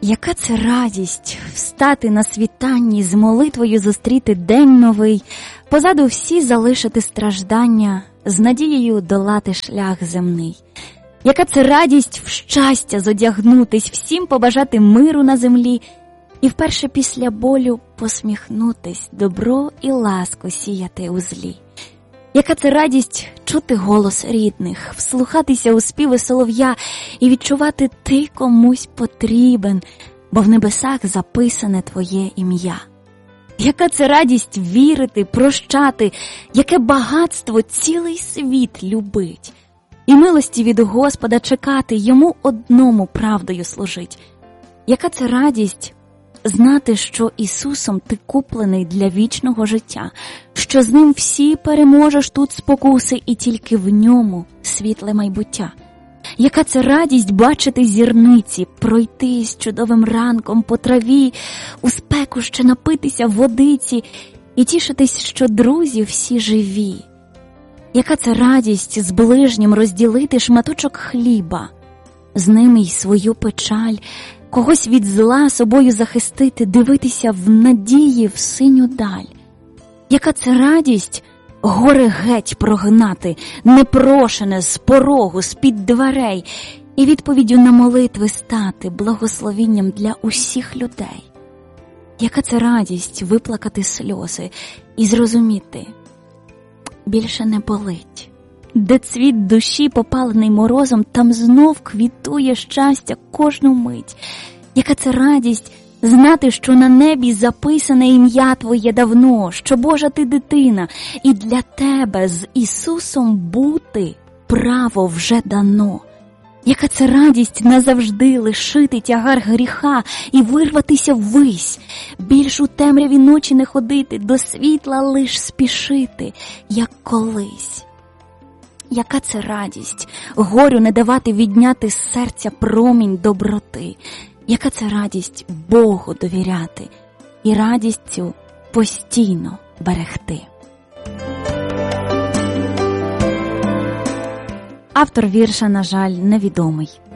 Яка це радість встати на світанні, з молитвою зустріти день новий, позаду всі залишити страждання, з надією долати шлях земний. Яка це радість в щастя зодягнутись, всім побажати миру на землі і вперше після болю посміхнутись, добро і ласку сіяти у злі. Яка це радість чути голос рідних, вслухатися у співи солов'я і відчувати ти комусь потрібен, бо в небесах записане твоє ім'я. Яка це радість вірити, прощати, яке багатство цілий світ любить. І милості від Господа чекати, йому одному правдою служить. Яка це радість знати, що Ісусом ти куплений для вічного життя, що з ним всі переможеш тут спокуси і тільки в ньому світле майбуття. Яка це радість бачити зірниці, пройтись чудовим ранком по траві, у спеку ще напитися водиці і тішитись, що друзі всі живі. Яка це радість з ближнім розділити шматочок хліба, з ними й свою печаль, когось від зла собою захистити, дивитися в надії в синю даль. Яка це радість горе геть прогнати, непрошене з порогу, з-під дверей, і відповіддю на молитви стати благословінням для усіх людей. Яка це радість виплакати сльози і зрозуміти, більше не болить. Де цвіт душі, попалений морозом, там знов квітує щастя кожну мить. Яка це радість знати, що на небі записане ім'я твоє давно, що Божа ти дитина, і для тебе з Ісусом бути право вже дано. Яка це радість назавжди лишити тягар гріха і вирватися ввись, більш у темряві ночі не ходити, до світла лиш спішити, як колись. Яка це радість горю не давати відняти з серця промінь доброти. Яка це радість Богу довіряти і радість цю постійно берегти. Автор вірша, на жаль, невідомий.